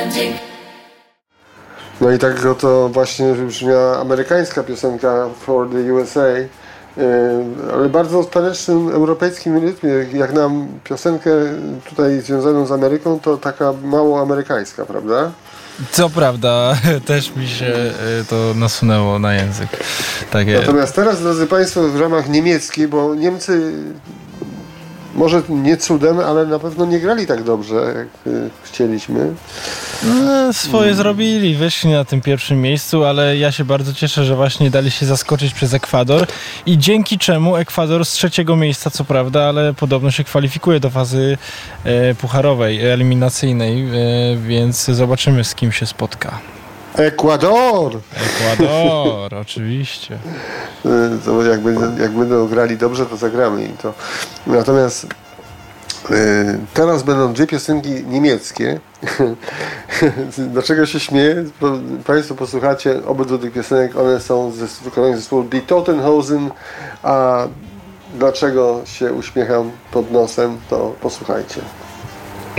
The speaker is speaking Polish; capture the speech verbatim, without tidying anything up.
No i tak to właśnie brzmiała amerykańska piosenka For the U S A, ale bardzo w tanecznym europejskim rytmie. Jak nam piosenkę tutaj związaną z Ameryką, to taka mało amerykańska, prawda? Co prawda, też mi się to nasunęło na język. Takie... Natomiast teraz, drodzy Państwo, w ramach niemieckiej, bo Niemcy może nie cudem, ale na pewno nie grali tak dobrze, jak y, chcieliśmy. No, swoje hmm. zrobili, wyszli na tym pierwszym miejscu, ale ja się bardzo cieszę, że właśnie dali się zaskoczyć przez Ekwador i dzięki czemu Ekwador z trzeciego miejsca, co prawda, ale podobno się kwalifikuje do fazy e, pucharowej, eliminacyjnej, e, więc zobaczymy, z kim się spotka. Ekwador! Ekwador, oczywiście. To jak, będą, jak będą grali dobrze, to zagramy im to. Natomiast yy, teraz będą dwie piosenki niemieckie. Dlaczego się śmieję? Państwo posłuchacie obydwu tych piosenek, one są z wykonania zespołu Die Totenhosen, a dlaczego się uśmiecham pod nosem, to posłuchajcie.